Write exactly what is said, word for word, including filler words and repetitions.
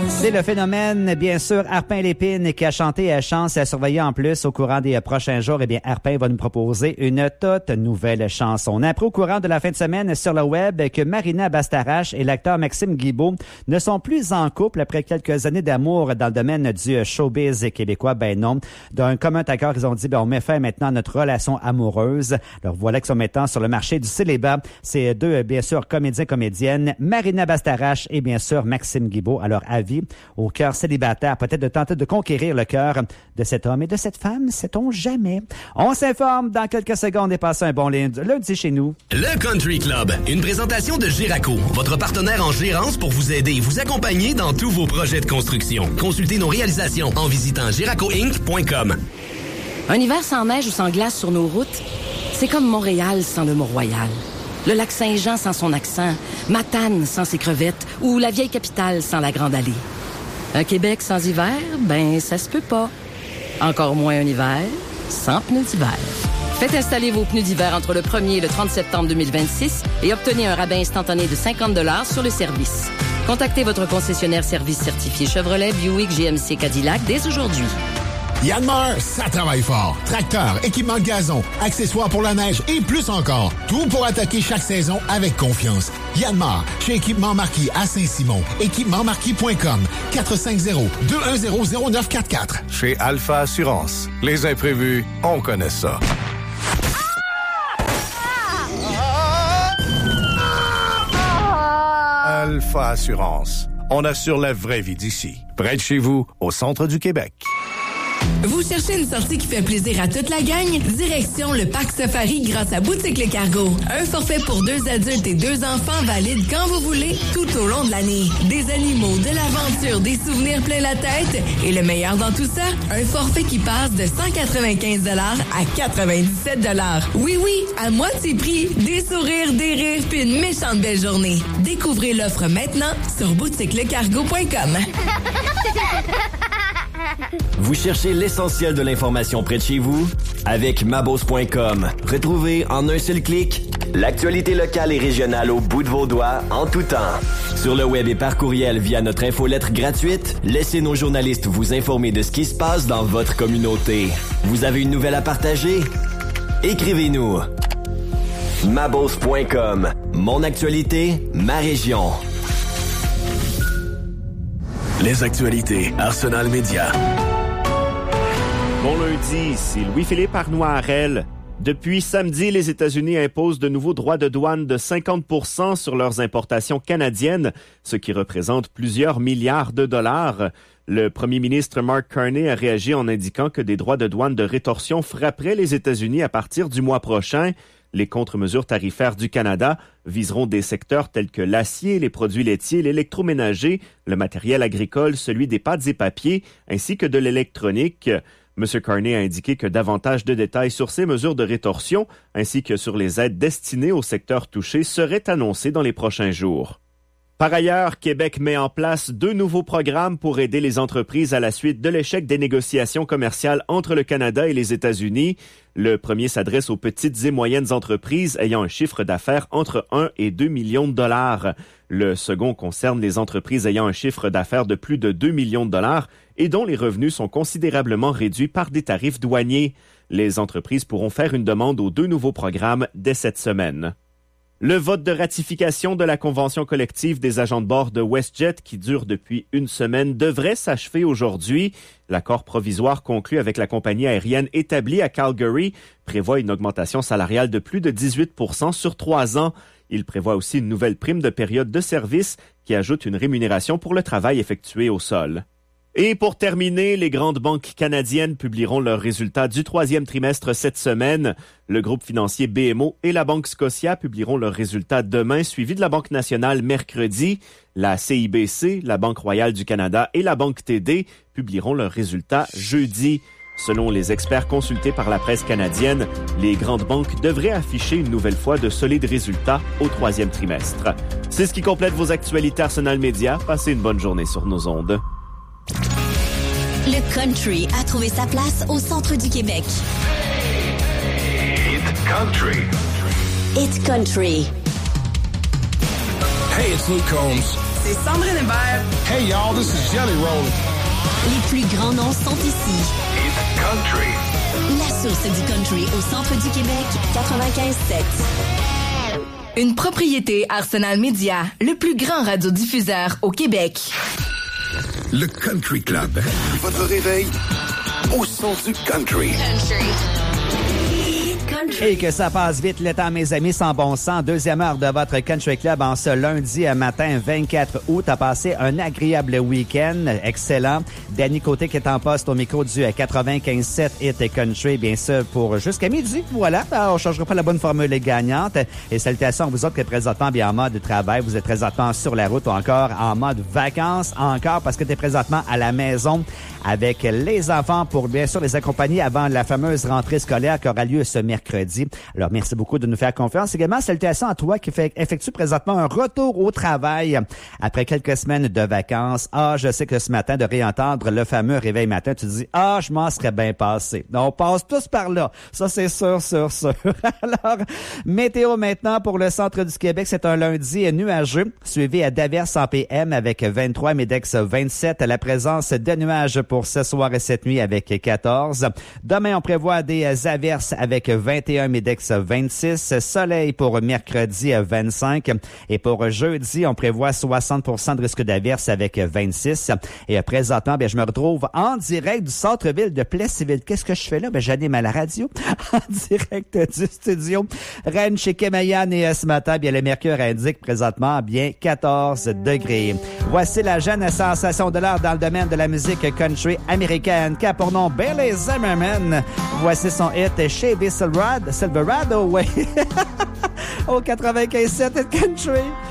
C'est le phénomène, bien sûr, Arpin Lépine qui a chanté et a chance et a surveillé en plus au courant des prochains jours. Eh bien, Arpin va nous proposer une toute nouvelle chanson. On a appris au courant de la fin de semaine sur le web que Marina Bastarache et l'acteur Maxime Guibault ne sont plus en couple après quelques années d'amour dans le domaine du showbiz québécois. Ben non. D'un commun accord, ils ont dit, ben on met fin maintenant à notre relation amoureuse. Alors voilà qu'ils sont maintenant sur le marché du célibat. Ces deux, bien sûr, comédiens, comédiennes, Marina Bastarache et bien sûr Maxime Guibault. Alors, avis au cœur célibataire, peut-être de tenter de conquérir le cœur de cet homme et de cette femme, sait-on jamais. On s'informe dans quelques secondes et passe un bon lundi chez nous. Le Country Club, une présentation de Géraco, votre partenaire en gérance pour vous aider et vous accompagner dans tous vos projets de construction. Consultez nos réalisations en visitant géraco inc point com. Un hiver sans neige ou sans glace sur nos routes, c'est comme Montréal sans le Mont-Royal. Le lac Saint-Jean sans son accent, Matane sans ses crevettes ou la vieille capitale sans la Grande Allée. Un Québec sans hiver, ben ça se peut pas. Encore moins un hiver sans pneus d'hiver. Faites installer vos pneus d'hiver entre le premier et le trente septembre deux mille vingt-six et obtenez un rabais instantané de cinquante dollars sur le service. Contactez votre concessionnaire service certifié Chevrolet, Buick, G M C, Cadillac dès aujourd'hui. Yanmar, ça travaille fort. Tracteur, équipement de gazon, accessoires pour la neige et plus encore. Tout pour attaquer chaque saison avec confiance. Yanmar, chez Équipement Marquis à Saint-Simon. équipement marquis point com. quatre cinq zéro, deux un zéro, zéro neuf quatre quatre. Chez Alpha Assurance. Les imprévus, on connaît ça. Alpha Assurance. On assure la vraie vie d'ici. Près de chez vous, au centre du Québec. Vous cherchez une sortie qui fait plaisir à toute la gang? Direction le Parc Safari grâce à Boutique Le Cargo. Un forfait pour deux adultes et deux enfants valide quand vous voulez, tout au long de l'année. Des animaux, de l'aventure, des souvenirs plein la tête. Et le meilleur dans tout ça, un forfait qui passe de cent quatre-vingt-quinze dollars à quatre-vingt-dix-sept dollars. Oui, oui, à moitié prix, des sourires, des rires, puis une méchante belle journée. Découvrez l'offre maintenant sur boutique le cargo point com. Vous cherchez l'essentiel de l'information près de chez vous? Avec mabos point com. Retrouvez en un seul clic l'actualité locale et régionale au bout de vos doigts en tout temps. Sur le web et par courriel via notre infolettre gratuite, laissez nos journalistes vous informer de ce qui se passe dans votre communauté. Vous avez une nouvelle à partager? Écrivez-nous. mabos point com. Mon actualité, ma région. Les actualités Arsenal Média. Bon lundi, c'est Louis-Philippe Arnois-Harel. Depuis samedi, les États-Unis imposent de nouveaux droits de douane de cinquante pour cent sur leurs importations canadiennes, ce qui représente plusieurs milliards de dollars. Le premier ministre Mark Carney a réagi en indiquant que des droits de douane de rétorsion frapperaient les États-Unis à partir du mois prochain. Les contre-mesures tarifaires du Canada viseront des secteurs tels que l'acier, les produits laitiers, l'électroménager, le matériel agricole, celui des pâtes et papiers, ainsi que de l'électronique. M. Carney a indiqué que davantage de détails sur ces mesures de rétorsion, ainsi que sur les aides destinées aux secteurs touchés, seraient annoncés dans les prochains jours. Par ailleurs, Québec met en place deux nouveaux programmes pour aider les entreprises à la suite de l'échec des négociations commerciales entre le Canada et les États-Unis. Le premier s'adresse aux petites et moyennes entreprises ayant un chiffre d'affaires entre un et deux millions de dollars. Le second concerne les entreprises ayant un chiffre d'affaires de plus de deux millions de dollars et dont les revenus sont considérablement réduits par des tarifs douaniers. Les entreprises pourront faire une demande aux deux nouveaux programmes dès cette semaine. Le vote de ratification de la convention collective des agents de bord de WestJet, qui dure depuis une semaine, devrait s'achever aujourd'hui. L'accord provisoire conclu avec la compagnie aérienne établie à Calgary prévoit une augmentation salariale de plus de dix-huit pour cent sur trois ans. Il prévoit aussi une nouvelle prime de période de service qui ajoute une rémunération pour le travail effectué au sol. Et pour terminer, les grandes banques canadiennes publieront leurs résultats du troisième trimestre cette semaine. Le groupe financier B M O et la Banque Scotia publieront leurs résultats demain, suivi de la Banque nationale mercredi. La C I B C, la Banque royale du Canada et la Banque T D publieront leurs résultats jeudi. Selon les experts consultés par la presse canadienne, les grandes banques devraient afficher une nouvelle fois de solides résultats au troisième trimestre. C'est ce qui complète vos actualités Arsenal Média. Passez une bonne journée sur nos ondes. Le country a trouvé sa place au centre du Québec. It's country. It's country. Hey, it's Luke Combs. c'est Sandrine Hébert. Hey y'all, this is Jelly Roll. Les plus grands noms sont ici. It's country. La source du country au centre du Québec, quatre-vingt-quinze sept. Une propriété Arsenal Media, le plus grand radiodiffuseur au Québec. Le Country Club. Votre réveil au son du country. Country. Et que ça passe vite le temps, mes amis, sans bon sens. Deuxième heure de votre Country Club en ce lundi matin vingt-quatre août. A passé un agréable week-end. Excellent. Danny Côté qui est en poste au micro du quatre-vingt-quinze sept Hit Country, bien sûr, pour jusqu'à midi. Voilà. Alors, on ne changera pas la bonne formule gagnante. Et salutations à vous autres qui êtes présentement bien en mode travail. Vous êtes présentement sur la route ou encore en mode vacances. Encore parce que tu es présentement à la maison avec les enfants pour bien sûr les accompagner avant la fameuse rentrée scolaire qui aura lieu ce mercredi. Alors, merci beaucoup de nous faire confiance. Également, salutations à toi qui fait, effectue présentement un retour au travail après quelques semaines de vacances. Ah, je sais que ce matin, de réentendre le fameux réveil matin, tu te dis, ah, je m'en serais bien passé. On passe tous par là. Ça, c'est sûr, sûr, sûr. Alors, météo maintenant pour le centre du Québec. C'est un lundi nuageux, suivi d'averses en P M avec vingt-trois, Médex vingt-sept. La présence de nuages pour ce soir et cette nuit avec quatorze. Demain, on prévoit des averses avec vingt et un, Médex vingt-six. Soleil pour mercredi vingt-cinq. Et pour jeudi, on prévoit soixante pour cent de risque d'averses avec vingt-six. Et présentement, bien, je me retrouve en direct du centre-ville de Plessisville. Qu'est-ce que je fais là? Ben, j'anime à la radio en direct du studio Rennes chez Kemayan. Et ce matin, bien, le mercure indique présentement bien quatorze degrés. Voici la jeune sensation de l'art dans le domaine de la musique country américaine qui a pour nom Bailey Zimmerman. Voici son hit Chevy Silverado, Silverado, ouais. Au quatre-vingt-quinze sept Country.